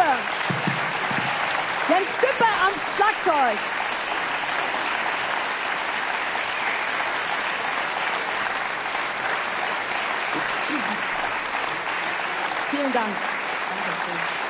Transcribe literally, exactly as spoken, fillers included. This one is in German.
Stüppe. Jens Stüppe am Schlagzeug. Vielen Dank. Dankeschön.